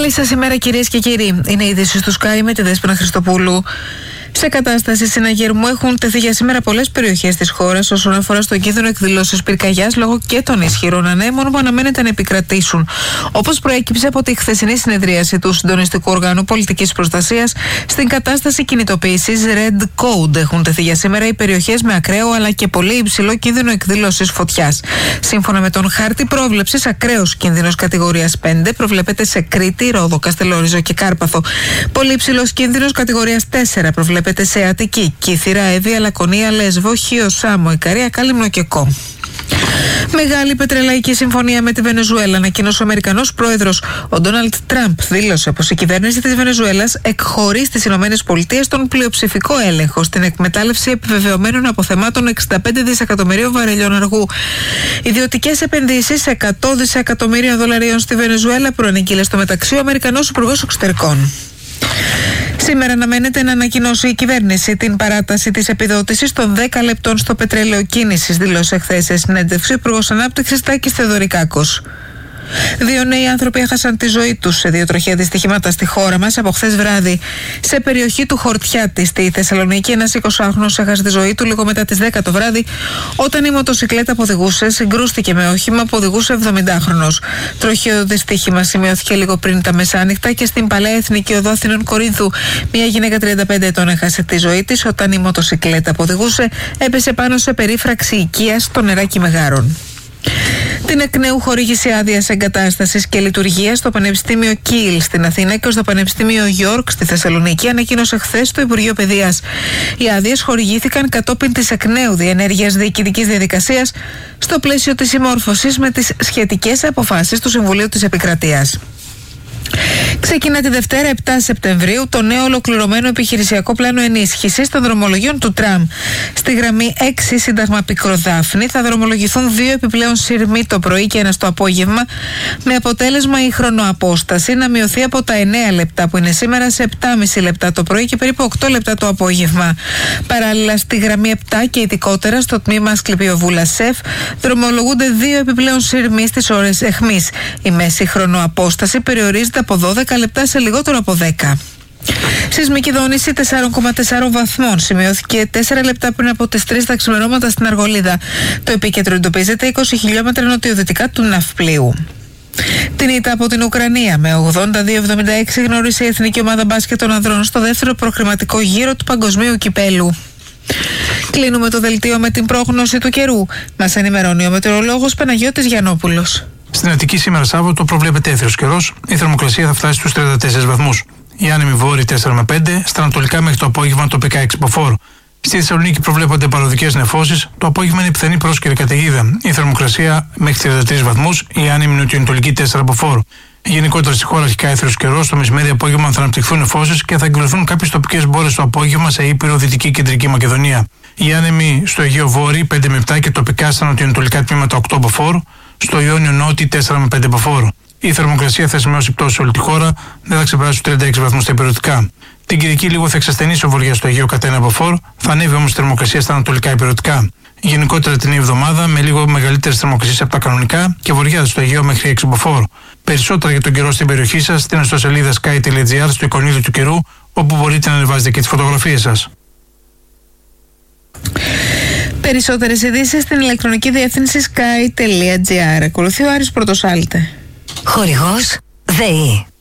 Καλή σας ημέρα, κυρίες και κύριοι. Είναι η είδηση του Sky με τη Δέσποινα Χριστοπούλου. Σε κατάσταση συναγερμού έχουν τεθεί για σήμερα πολλές περιοχές της χώρας όσον αφορά στον κίνδυνο εκδηλώσεως πυρκαγιάς λόγω και των ισχυρών ανέμων που αναμένεται να επικρατήσουν. Όπως προέκυψε από τη χθεσινή συνεδρίαση του Συντονιστικού Οργάνου Πολιτικής Προστασίας, στην κατάσταση κινητοποίησης Red Code έχουν τεθεί για σήμερα οι περιοχές με ακραίο αλλά και πολύ υψηλό κίνδυνο εκδήλωσης φωτιάς. Σύμφωνα με τον χάρτη πρόβλεψης, ακραίος κίνδυνος κατηγορίας 5 προβλέπεται σε Κρήτη, Ρόδο, Καστελόριζο και Κάρπαθο. Πολύ υψηλός κίνδυνος κατηγορίας 4 προβλέπεται σε Αττική, Κύθυρα, Εύβοια, Λακωνία, Λέσβο, Χίο, Σάμο, Ικαρία, Κάλυμνο και Κο. Μεγάλη πετρελαϊκή συμφωνία με τη Βενεζουέλα, ανακοίνωσε ο Αμερικανός πρόεδρος. Ο Ντόναλντ Τραμπ δήλωσε πως η κυβέρνηση της Βενεζουέλας εκχωρεί στις ΗΠΑ τον πλειοψηφικό έλεγχο στην εκμετάλλευση επιβεβαιωμένων αποθεμάτων 65 δισεκατομμυρίων βαρελιών αργού. Ιδιωτικές επενδύσεις 100 δισεκατομμυρίων δολαρίων στη Βενεζουέλα προανήγγειλε στο μεταξύ ο Αμερικανός Υπουργός Εξωτερικών. Σήμερα αναμένεται να ανακοινώσει η κυβέρνηση την παράταση της επιδότησης των 10 λεπτών στο πετρέλαιο κίνησης, δήλωσε χθες σε συνέντευξη ο Υπουργός Ανάπτυξης Τάκης Θεοδωρικάκος. 2 νέοι άνθρωποι έχασαν τη ζωή τους σε 2 τροχαία δυστυχήματα στη χώρα μας από χθες βράδυ. Σε περιοχή του Χορτιάτη, στη Θεσσαλονίκη, ένας 20χρονος έχασε τη ζωή του λίγο μετά τις 10 το βράδυ, όταν η μοτοσικλέτα που οδηγούσε συγκρούστηκε με όχημα που οδηγούσε 70χρονος. Τροχαίο δυστύχημα σημειώθηκε λίγο πριν τα μεσάνυχτα και στην Παλαιά Εθνική Οδό Αθηνών Κορίνθου. Μια γυναίκα 35 ετών έχασε τη ζωή της όταν η μοτοσικλέτα που οδηγούσε έπεσε πάνω σε περίφραξη οικίας στο νεράκι Μεγάρων. Την εκ νέου χορήγηση άδειας εγκατάστασης και λειτουργίας στο Πανεπιστήμιο Κίλ στην Αθήνα και στο Πανεπιστήμιο Γιόρκ στη Θεσσαλονίκη ανακοίνωσε χθες το Υπουργείο Παιδείας. Οι άδειες χορηγήθηκαν κατόπιν της εκ νέου διενέργειας διοικητικής διαδικασίας στο πλαίσιο της συμμόρφωσης με τις σχετικές αποφάσεις του Συμβουλίου της Επικρατείας. Ξεκινά τη Δευτέρα 7 Σεπτεμβρίου το νέο ολοκληρωμένο επιχειρησιακό πλάνο ενίσχυσης των δρομολογίων του τραμ. Στη γραμμή 6 Σύνταγμα Πικροδάφνη θα δρομολογηθούν 2 επιπλέον σειρμοί το πρωί και 1 το απόγευμα, με αποτέλεσμα η χρονοαπόσταση να μειωθεί από τα 9 λεπτά που είναι σήμερα σε 7,5 λεπτά το πρωί και περίπου 8 λεπτά το απόγευμα. Παράλληλα, στη γραμμή 7 και ειδικότερα στο τμήμα Ασκληπιοβούλα ΣΕΦ δρομολογούνται 2 επιπλέον σειρμοί στις ώρες αιχμής. Η μέση χρονοαπόσταση περιορίζεται από 12 λεπτά σε λιγότερο από 10. Σεισμική δόνηση 4,4 βαθμών σημειώθηκε 4 λεπτά πριν από τις 3 τα ξημερώματα στην Αργολίδα. Το επίκεντρο εντοπίζεται 20 χιλιόμετρα νοτιοδυτικά του ναυπλίου. Την ήττα από την Ουκρανία με 82-76 γνώρισε η Εθνική Ομάδα Μπάσκετ των Ανδρών στο δεύτερο προκριματικό γύρο του Παγκοσμίου Κυπέλου. Κλείνουμε το δελτίο με την πρόγνωση του καιρού. Μας ενημερώνει ο μετεωρολόγος Παναγιώτης Γιαννόπουλος. Στην Αττική σήμερα Σάββατο προβλέπεται έθριος καιρός. Η θερμοκρασία θα φτάσει στους 34 βαθμούς. Οι άνεμοι βόρειοι 4 με 5, στα ανατολικά μέχρι το απόγευμα τοπικά 6 μποφόρ. Στη Θεσσαλονίκη προβλέπονται παροδικές νεφώσεις. Το απόγευμα είναι πιθανή πρόσκαιρη καταιγίδα. Η θερμοκρασία μέχρι 33 βαθμούς. Οι άνεμοι νοτιοανατολικοί 4 μποφόρ. Γενικότερα στη χώρα αρχικά έθριος καιρός. Το μεσημέρι απόγευμα θα αναπτυχθούν νεφώσεις και θα εκδηλωθούν κάποιες τοπικές μπόρες το απόγευμα σε Ήπειρο, Δυτική και Κεντρική Μακεδονία. Οι άνεμοι στο Αιγαίο Βόρειο 5 με 7 και τοπικά στα νοτιοανατολικά τμήματα 8 μποφόρ. Στο Ιόνιο Νότι 4 με 5 μποφόρ. Η θερμοκρασία θα σημειώσει πτώση σε όλη τη χώρα, δεν θα ξεπεράσει τους 36 βαθμούς στα υπηρετικά. Την Κυριακή λίγο θα εξασθενήσει ο βορειάς στο Αιγαίο κατά 1 μποφόρ, θα ανέβει όμως η θερμοκρασία στα ανατολικά υπηρετικά. Γενικότερα την εβδομάδα με λίγο μεγαλύτερες θερμοκρασίες από τα κανονικά και βορειάς στο Αιγαίο μέχρι 6 μποφόρ. Περισσότερα για τον καιρό στην περιοχή σας στην ιστοσελίδα sky.gr στο εικονίδιο του καιρού, όπου μπορείτε να ανεβάζετε και τις φωτογραφίες σας. Περισσότερες ειδήσεις στην ηλεκτρονική διεύθυνση sky.gr. Ακολουθεί ο Άρης Πρωτοσάλτε. Χορηγός ΔΕΗ.